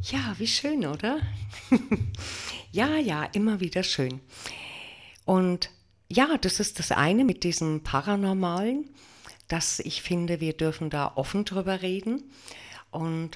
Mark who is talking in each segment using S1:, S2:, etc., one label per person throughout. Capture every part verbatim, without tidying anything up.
S1: Ja, wie schön, oder? Ja, ja, immer wieder schön. Und ja, das ist das eine mit diesem Paranormalen, dass ich finde, wir dürfen da offen drüber reden. Und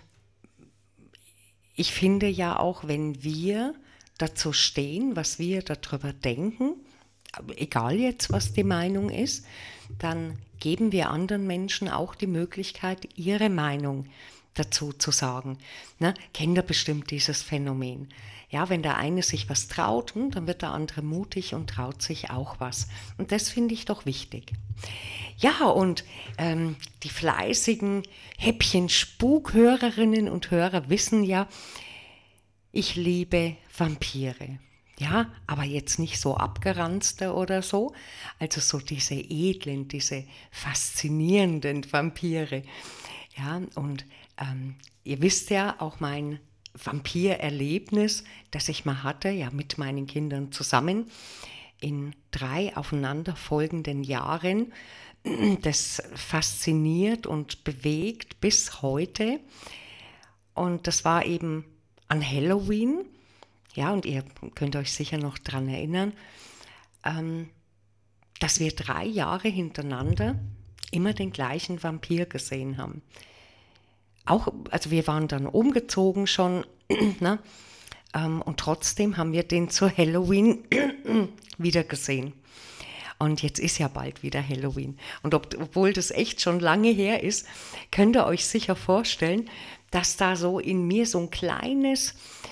S1: ich finde ja auch, wenn wir dazu stehen, was wir darüber denken, egal jetzt, was die Meinung ist, dann geben wir anderen Menschen auch die Möglichkeit, ihre Meinung dazu zu sagen. Ne? Kennt ihr bestimmt dieses Phänomen? Ja, wenn der eine sich was traut, hm, dann wird der andere mutig und traut sich auch was. Und das finde ich doch wichtig. Ja, und ähm, die fleißigen Häppchen-Spukhörerinnen und Hörer wissen ja, ich liebe Vampire. Ja, aber jetzt nicht so abgeranzte oder so, also so diese edlen, diese faszinierenden Vampire. Ja, und ähm, ihr wisst ja auch mein Vampirerlebnis, das ich mal hatte, ja mit meinen Kindern zusammen in drei aufeinanderfolgenden Jahren. Das fasziniert und bewegt bis heute. Und das war eben an Halloween. Ja, und ihr könnt euch sicher noch daran erinnern, ähm, dass wir drei Jahre hintereinander immer den gleichen Vampir gesehen haben. Auch, also wir waren dann umgezogen schon, ne? ähm, und trotzdem haben wir den zu Halloween wieder gesehen. Und jetzt ist ja bald wieder Halloween. Und ob, obwohl das echt schon lange her ist, könnt ihr euch sicher vorstellen, dass da so in mir so ein kleines,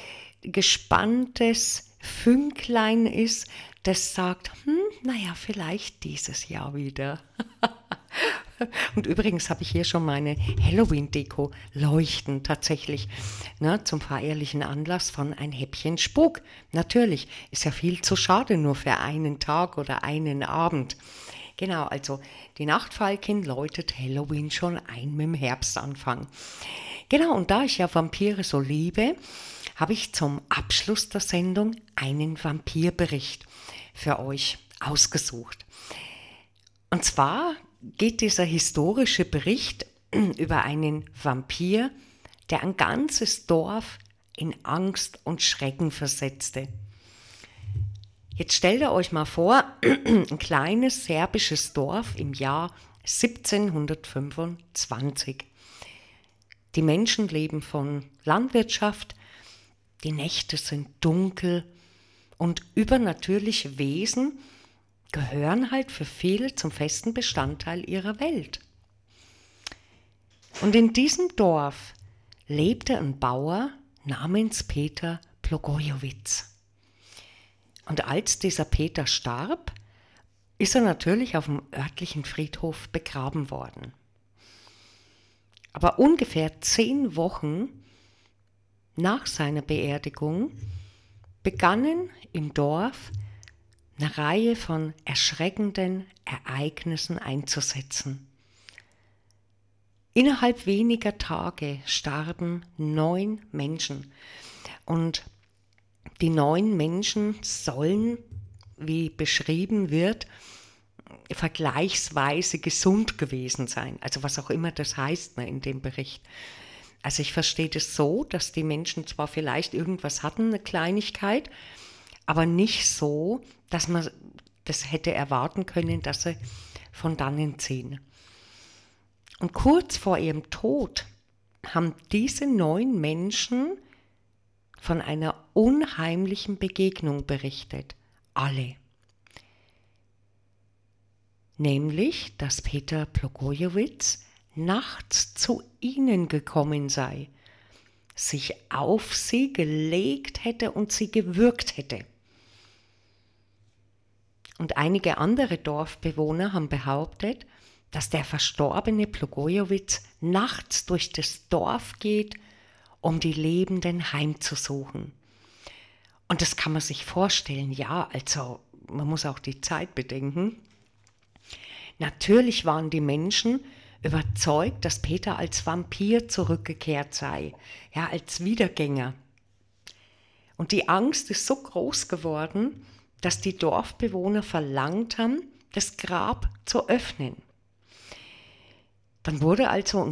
S1: gespanntes Fünklein ist, das sagt, hm, naja, vielleicht dieses Jahr wieder. Und übrigens habe ich hier schon meine Halloween-Deko leuchten tatsächlich, ne, zum feierlichen Anlass von ein Häppchen Spuk. Natürlich, ist ja viel zu schade nur für einen Tag oder einen Abend. Genau, also die Nachtfalkin läutet Halloween schon ein mit dem Herbstanfang. Genau, und da ich ja Vampire so liebe, habe ich zum Abschluss der Sendung einen Vampirbericht für euch ausgesucht. Und zwar geht dieser historische Bericht über einen Vampir, der ein ganzes Dorf in Angst und Schrecken versetzte. Jetzt stellt ihr euch mal vor, ein kleines serbisches Dorf im Jahr siebzehnhundertfünfundzwanzig. Die Menschen leben von Landwirtschaft, die Nächte sind dunkel und übernatürliche Wesen gehören halt für viele zum festen Bestandteil ihrer Welt. Und in diesem Dorf lebte ein Bauer namens Peter Blagojevich. Und als dieser Peter starb, ist er natürlich auf dem örtlichen Friedhof begraben worden. Aber ungefähr zehn Wochen nach seiner Beerdigung begannen im Dorf eine Reihe von erschreckenden Ereignissen einzusetzen. Innerhalb weniger Tage starben neun Menschen. Und die neun Menschen sollen, wie beschrieben wird, vergleichsweise gesund gewesen sein. Also was auch immer das heißt, ne, in dem Bericht. Also ich verstehe das so, dass die Menschen zwar vielleicht irgendwas hatten, eine Kleinigkeit, aber nicht so, dass man das hätte erwarten können, dass sie von dannen ziehen. Und kurz vor ihrem Tod haben diese neun Menschen von einer unheimlichen Begegnung berichtet. Alle. Nämlich, dass Peter Blagojevich nachts zu ihnen gekommen sei, sich auf sie gelegt hätte und sie gewürgt hätte. Und einige andere Dorfbewohner haben behauptet, dass der verstorbene Blagojevich nachts durch das Dorf geht, um die Lebenden heimzusuchen. Und das kann man sich vorstellen, ja, also man muss auch die Zeit bedenken. Natürlich waren die Menschen überzeugt, dass Peter als Vampir zurückgekehrt sei, ja, als Wiedergänger. Und die Angst ist so groß geworden, dass die Dorfbewohner verlangt haben, das Grab zu öffnen. Dann wurde also